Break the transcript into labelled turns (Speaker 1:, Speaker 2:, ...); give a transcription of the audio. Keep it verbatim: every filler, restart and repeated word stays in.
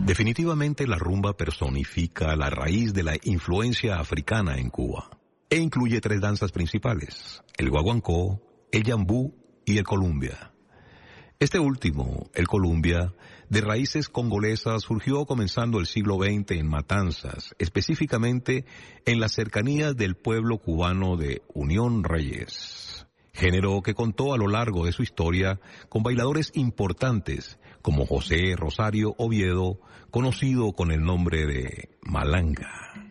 Speaker 1: Definitivamente la rumba personifica la raíz de la influencia africana en Cuba e incluye tres danzas principales: el guaguancó, el yambú y el columbia. Este último, el columbia, de raíces congolesas, surgió comenzando el siglo veinte en Matanzas, específicamente en las cercanías del pueblo cubano de Unión Reyes. Género que contó a lo largo de su historia con bailadores importantes como José Rosario Oviedo, conocido con el nombre de Malanga.